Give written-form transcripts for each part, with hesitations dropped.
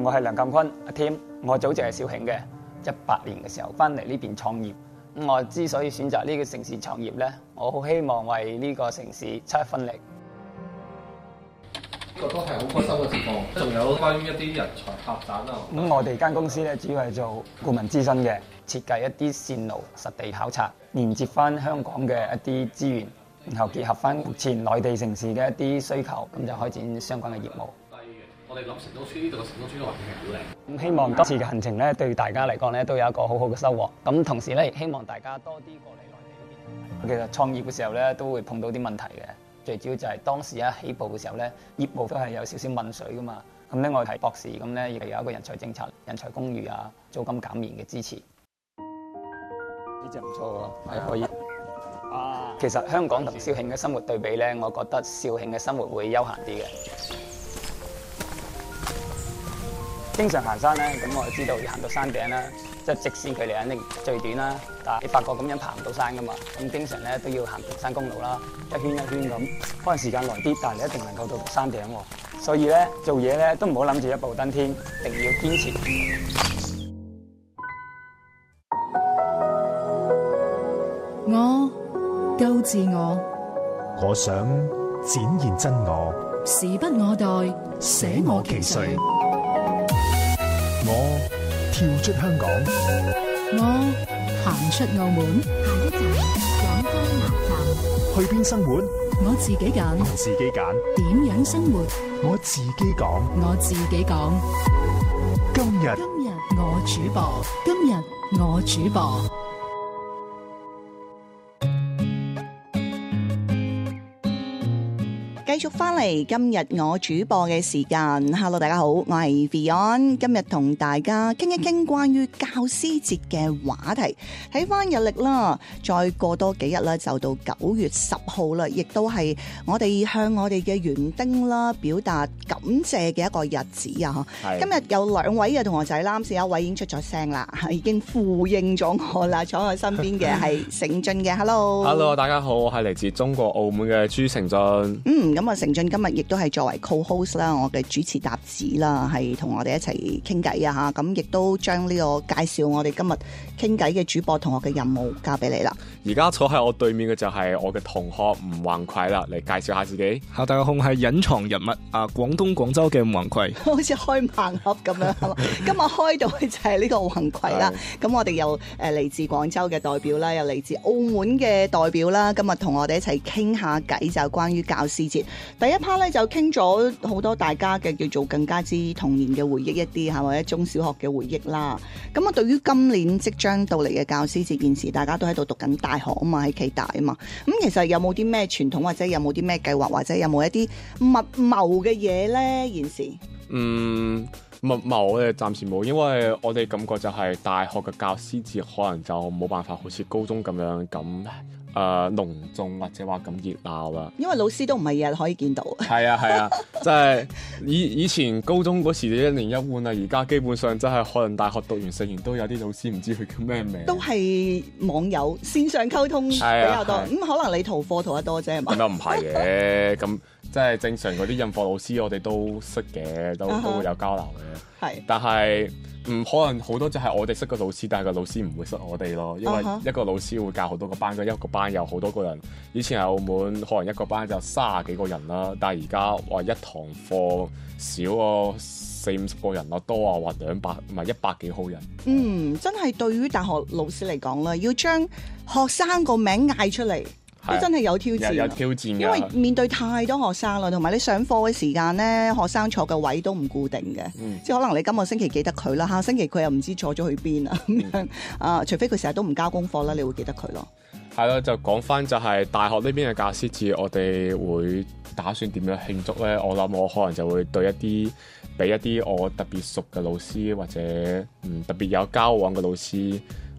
我係梁鑑坤阿 Tim， 我祖籍係肇慶嘅，18年嘅時候翻嚟呢邊創業。我之所以選擇呢個城市創業呢，我好希望為呢個城市出一分力。 呢個都係好開心嘅情況。仲有關於一啲人才發展啊。 咁我哋間公司咧主要係做顧問諮詢嘅，設計一啲線路實地考察，連接翻香港嘅一啲資源，然後結合翻目前內地城市嘅一啲需求，咁就開展相關嘅業務。 我哋諗城中村呢度嘅城中村嘅環境係好靚。 咁希望今次嘅行程咧，對大家嚟講咧都有一個好好嘅收穫。咁同時咧，亦希望大家多啲過嚟內地嗰邊。其實創業嘅時候咧，都會碰到啲問題嘅。最主要就係當時一起步嘅時候咧，業務都係有少少問水噶嘛。咁咧，我係博士，咁咧亦有一個人才政策、人才公寓啊、租金減免嘅支持。呢隻唔錯喎，係可以。其實香港同肇慶嘅生活對比咧，我覺得肇慶嘅生活會悠閒啲嘅。經常行山咧，咁我就知道要行到山頂啦，即係直線距離肯定最短啦。但係你發覺咁樣爬唔到山噶嘛，咁經常咧都要行平山公路啦，一圈一圈咁，可能時間耐啲，但係你一定能夠到山頂喎。所以咧做嘢咧都唔好諗住一步登天，一定要堅持。 我夠自我， 我想展現真我， 時不我待，捨我其誰。 我跳出香港， 我行出澳門， 下一站廣州南站。 去邊生活？ 我自己揀， 我自己揀。 點樣生活？ 我自己講。 我自己講。 今日我主播，今日我主播。 繼續翻嚟今日我主播嘅時間 ，Hello 大家好，我係 Beyond， 今日同大家傾一傾關於教師節嘅話題。睇翻日曆啦，再過多幾日啦，就到9月10號啦，亦都係我哋向我哋嘅園丁啦表達感謝嘅一個日子啊！今日有2位嘅同學仔啦，啱先一位已經出咗聲啦，已經呼應咗我啦，坐喺我身邊嘅係成俊嘅 ，Hello， 大家好，我係嚟自中國澳門嘅朱成俊。 咁啊，成俊今日亦都係作為 co-host 啦，我嘅主持搭子啦，係同我哋一齊傾偈啊嚇，咁亦都將呢個介紹我哋今日傾偈嘅主播同學嘅任務交俾你啦。 而家坐喺我對面嘅就係我嘅同學吳宏葵啦，嚟介紹下自己。 大家好，係隱藏人物啊，廣東廣州嘅吳宏葵， 好似開盲盒咁樣係嘛？今日開到就係呢個吳宏葵啦。咁我哋又嚟自廣州嘅代表啦，又嚟自澳門嘅代表啦，今日同我哋一齊傾下偈，就關於教師節。第一 part 咧就傾咗好多大家嘅叫做更加之童年嘅回憶一啲嚇，或者中小學嘅回憶啦。咁啊，對於今年即將到嚟嘅教師節，現時大家都喺度讀緊大學啊嘛，喺暨大啊嘛。咁其實有冇啲咩傳統，或者有冇啲咩計劃，或者有冇一啲密謀嘅嘢咧？現時密謀我哋暫時冇，因為我哋感覺就係大學嘅教師節可能就冇辦法好似高中咁樣隆重或者話咁熱鬧啦， 因為老師都唔係日日可以見到。 係啊，即係以前高中嗰時一年一換啦，而家基本上真係可能大學讀完成完都有啲老師唔知佢叫咩名， 都係網友線上溝通比較多。咁可能你逃課逃得多啫，係嘛？ 咁又唔係嘅，咁即係正常嗰啲印課老師我哋都識嘅，都會有交流嘅。係，但係可能好多就係我哋識個老師，但係個老師唔會識我哋咯，因為一個老師會教好多個班，一個班有好多個人。以前喺澳門可能一個班就30幾個人啦，但係而家話一堂課少個40-50個人咯，多啊話200唔係100幾號人。 真係對於大學老師嚟講咧，要將學生個名嗌出嚟，都真係有挑戰， 有挑戰， 因為面對太多學生啦，同埋你上課嘅時間咧，學生坐嘅位都唔固定嘅，即係可能你今個星期記得佢啦，下星期佢又唔知坐咗去邊啊咁樣除非佢成日都唔交功課啦，你會記得佢咯。 係咯，就講翻就係大學呢邊嘅教師節，我哋會打算點樣慶祝咧？我諗我可能就會俾一啲我特別熟嘅老師，或者特別有交往嘅老師。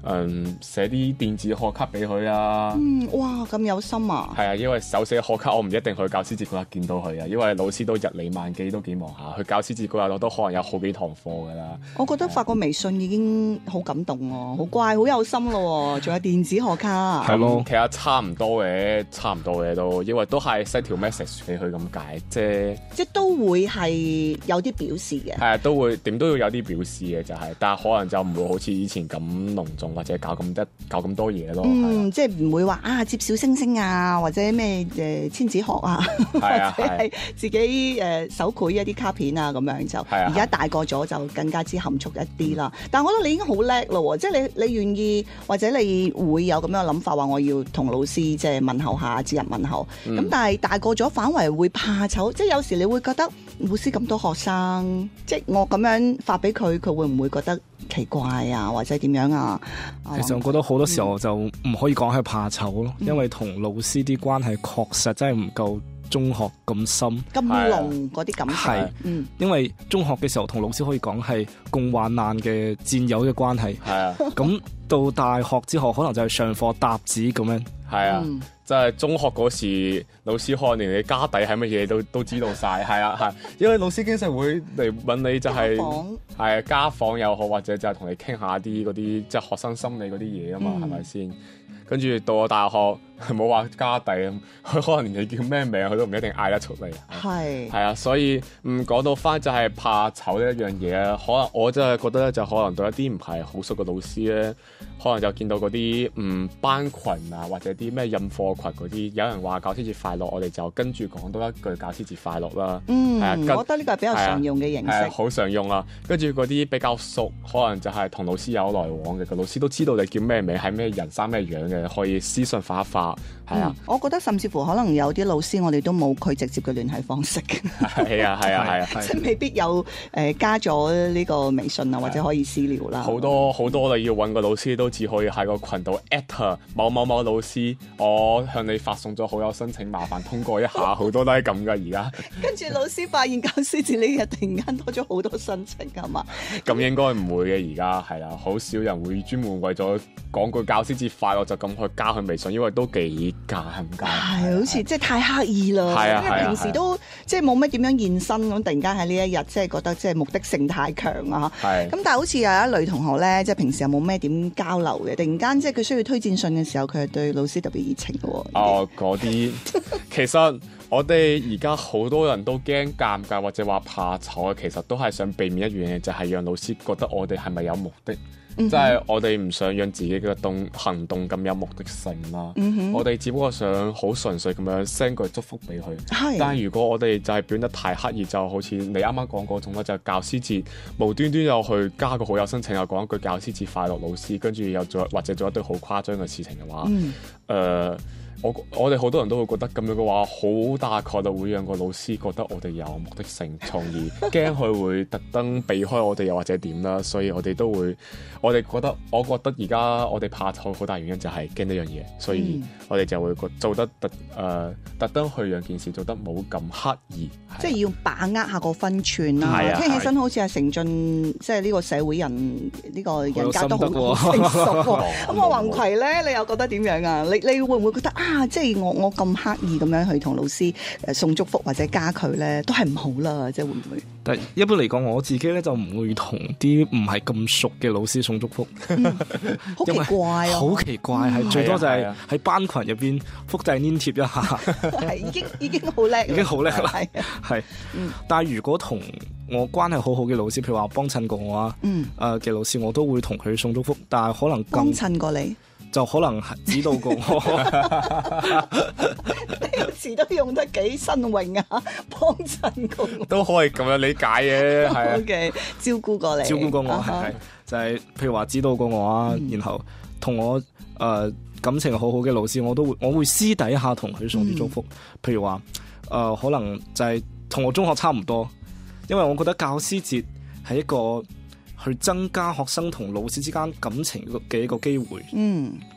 寫啲電子賀卡俾佢啊。 哇，咁有心啊！ 係啊，因為手寫賀卡我唔一定去教師節嗰日見到佢啊，因為老師都日理萬機，都幾忙下。去教師節嗰日我都可能有好幾堂課㗎啦。 我覺得發個微信已經好感動喎，好乖，好有心咯，仲有電子賀卡。 係咯，其實差唔多嘅都，因為都係 send 條 message 俾佢咁解啫。即係都會係有啲表示嘅。係啊，都會點都要有啲表示嘅，就係，但係可能就唔會好似以前咁隆重或者搞咁多嘢咯。 即係唔會話接小星星啊，或者咩千紙鶴啊，或者係自己手繪一啲卡片啊咁樣就。而家大個咗就更加之含蓄一啲啦。但係我覺得你已經好叻咯，即係你願意或者你會有咁樣嘅諗法，話我要同老師即係問候下，節日問候。咁但係大個咗反為會怕醜，即係有時你會覺得老師咁多學生，即係我咁樣發俾佢，佢會唔會覺得奇怪啊，或者點樣啊？ 其實我覺得好多時候就唔可以講係怕醜咯，因為同老師啲關係確實真係唔夠中學咁深咁濃嗰啲感情。 因為中學嘅時候同老師可以講係共患難嘅戰友嘅關係。咁到大學之後可能就係上課搭子咁樣。 係啊，即係中學嗰時，老師可能連你家底係乜嘢都知道晒。係啊，因為老師經常會嚟問你，就係係家訪又好，或者就係同你傾下啲嗰啲即係學生心理嗰啲嘢啊嘛，係咪先？跟住到我大學冇話家底，佢可能連你叫咩名佢都唔一定嗌得出嚟。係啊，所以講到翻就係怕醜呢一樣嘢啊。可能我真係覺得咧，就可能對一啲唔係好熟嘅老師咧，可能就見到嗰啲班群啊，或者啲咩印課群嗰啲，有人話教師節快樂，我哋就跟住講多一句教師節快樂啦。 我覺得呢個係比較常用嘅形式， 好常用啊。跟住嗰啲比較熟，可能就係同老師有來往嘅，個老師都知道你叫咩名，係咩人生咩樣嘅，可以私信發一發。係啊， 我覺得甚至乎可能有啲老師我哋都冇佢直接嘅聯繫方式嘅。 係啊， 即係未必有加咗呢個微信啊，或者可以私聊啦。 好多你要揾個老師都只可以喺個群度 at 某某某老師，我向你發送咗好友申請，麻煩通過一下。好多都係咁噶而家。跟住老師發現教師節呢日突然間多咗好多申請係嘛？ 咁應該唔會嘅，而家係啦，好少人會專門為咗講句教師節快樂就咁去加佢微信，因為都幾尷尬。 係好似即係太刻意啦。因為平時都即係冇乜點樣現身咁，突然間喺呢一日即係覺得即係目的性太強啊。咁但係好似有一類同學咧，即係平時又冇咩點交流嘅，突然間即係佢需要推薦信嘅時候，佢係對老師特別熱情嘅喎。 嗰啲其實我哋而家好多人都驚尷尬或者話怕醜啊，其實都係想避免一樣嘢，就係讓老師覺得我哋係咪有目的。即係我哋唔想讓自己嘅行動咁有目的性啦。我哋只不過想好純粹咁樣 send 句祝福俾佢。但係如果我哋就係表得太刻意，就好似你啱啱講嗰種啦，就係教師節無端端又去加個好友申請，又講一句教師節快樂老師，跟住又或者做一堆好誇張嘅事情嘅話，我哋好多人都會覺得咁樣嘅話，好大概率會讓個老師覺得我哋有目的性，從而驚佢會特登避開我哋，又或者點啦。所以我哋都會，我覺得而家我哋怕醜好大原因就係驚呢樣嘢，所以我哋就會做得特登去讓件事做得冇咁刻意， 即係要把握下個分寸啦。聽起身好似係成俊，即係呢個社會人呢個人格都好成熟喎。咁我宏葵咧，你又覺得點樣啊？你會唔會覺得即係我咁刻意咁樣去同老師送祝福或者加佢咧，都係唔好啦，即係會唔會？ 但係一般嚟講，我自己咧就唔會同啲唔係咁熟嘅老師送祝福。 好奇怪啊！ 好奇怪，係最多就係喺班群入邊複製黏貼一下， 係已經好叻， 已經好叻啦。係，但係如果同我關係好好嘅老師，譬如話幫襯過我嘅老師，我都會同佢送祝福。但係可能幫襯過你， 就可能指導過我。 呢個詞都用得幾新穎啊！幫襯過我都可以咁樣理解嘅，係。 OK， 照顧過你， 照顧過我係就係譬如話指導過我啊，然後同我感情好好嘅老師，我會私底下同佢送啲祝福。譬如話可能就係同我中學差唔多，因為我覺得教師節係一個去增加學生同老師之間感情嘅一個機會。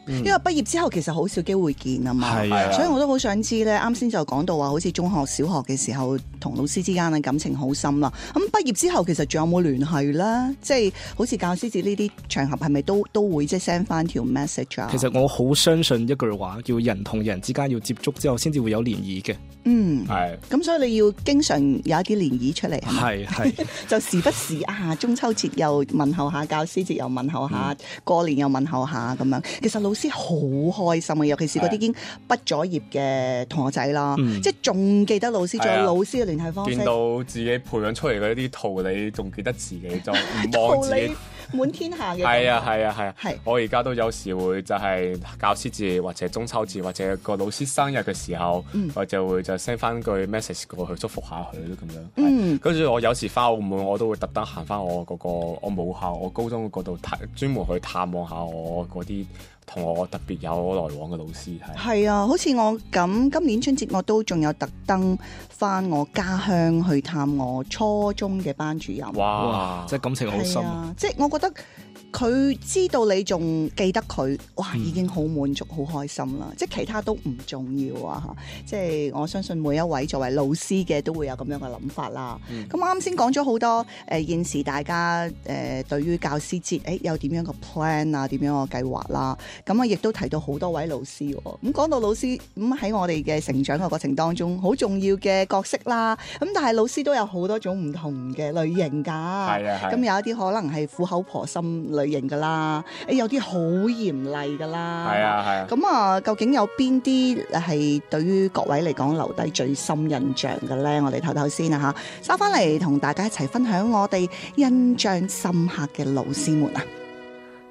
因為畢業之後其實好少機會見啊嘛，所以我都好想知咧。啱先就講到話，好似中學、小學嘅時候同老師之間嘅感情好深啦。咁畢業之後其實仲有冇聯繫咧？即係好似教師節呢啲場合係咪都會即係 send 翻條 message 啊？ 其實我好相信一句話，叫人同人之間要接觸之後先至會有漣漪嘅。 係。 咁所以你要經常有一啲漣漪出嚟， 係就時不時中秋節又問候下，教師節又問候下，過年又問候下咁樣。其實老師好開心啊，尤其是嗰啲已經畢咗業嘅同學仔啦，即係仲記得老師，仲有老師嘅聯繫方式。 見到自己培養出嚟嘅一啲桃李，仲記得自己，就唔忘自己。 滿天下嘅。 係啊。我而家都有時會就係教師節或者中秋節或者個老師生日嘅時候，我就會就 send 翻句 message 過去祝福下佢咁樣。跟住我有時翻澳門，我都會特登行翻我嗰個我母校，我高中嗰度專門去探望下我嗰啲同我特別有來往嘅老師。 係啊，好似我咁，今年春節我都仲有特登翻我家鄉去探我初中嘅班主任。 哇！即係感情好深。 即係我覺得佢知道你仲記得佢，哇，已經好滿足、好開心啦！即係其他都唔重要啊！即係我相信每一位作為老師嘅都會有咁樣嘅諗法啦。咁啱先講咗好多現時大家對於教師節有點樣嘅 plan 啊，點樣嘅計劃啦。咁亦都提到好多位老師喎。咁講到老師喺我哋嘅成長嘅過程當中，好重要嘅角色啦。咁但係老師都有好多種唔同嘅類型㗎。咁有一啲可能係苦口婆心類型㗎啦，有啲好嚴厲㗎啦。咁究竟有邊啲係對於各位嚟講留低最深印象嘅咧？我哋唞唞先啊嚇，收翻嚟同大家一齊分享我哋印象深刻嘅老師們啊！